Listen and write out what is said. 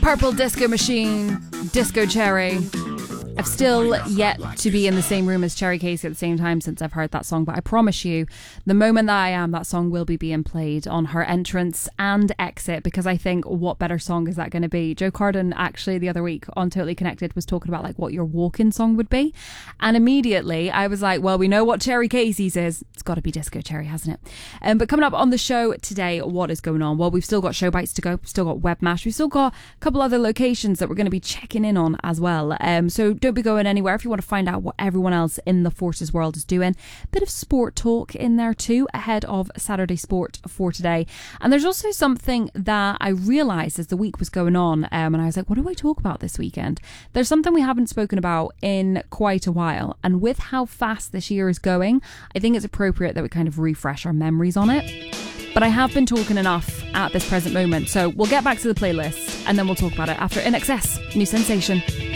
Purple Disco Machine, Disco Cherry. I've still yet to be in the same room as Cherry Casey at the same time since I've heard that song, but I promise you, the moment that I am, that song will be being played on her entrance and exit, because I think, what better song is that going to be? Joe Carden actually the other week on Totally Connected was talking about like what your walk-in song would be, and immediately I was like, well, we know what Cherry Casey's is. It's got to be Disco Cherry, hasn't it? But coming up on the show today, what is going on? Well, we've still got show bites to go, we've still got Webmash, we've still got a couple other locations that we're going to be checking in on as well. So don't be going anywhere if you want to find out what everyone else in the Forces world is doing. Bit of sport talk in there too ahead of Saturday Sport for today. And there's also something that I realised as the week was going on, and I was like, what do I talk about this weekend? There's something we haven't spoken about in quite a while, and with how fast this year is going, I think it's appropriate that we kind of refresh our memories on it. But I have been talking enough at this present moment, so we'll get back to the playlist and then we'll talk about it after INXS, New Sensation.